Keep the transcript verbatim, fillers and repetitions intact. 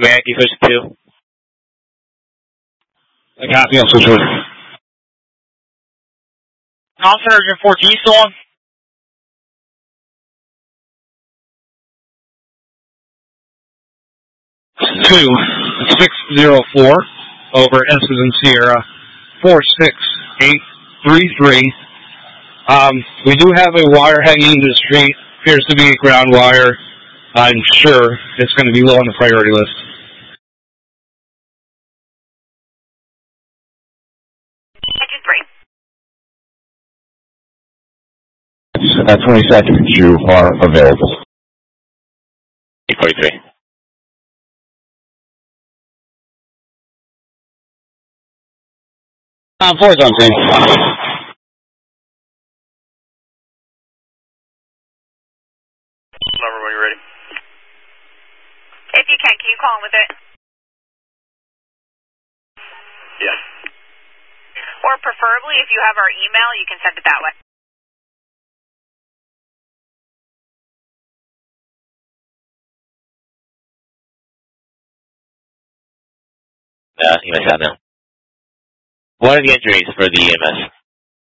Lima Yankee, switch to two. I copy, I'll switch over. Officer, Urgent fourteen, you still on? Two, six zero four, over S as in Sierra, four six eight three three. Um, we do have a wire hanging into the street. Appears to be a ground wire. I'm sure it's going to be low on the priority list. At twenty-second, you are available. eight forty-three. Um, four's on scene. Number when you're ready. If you can, can you call in with it? Yes. Or preferably, if you have our email, you can send it that way. Uh, E M S out now. What are the injuries for the E M S?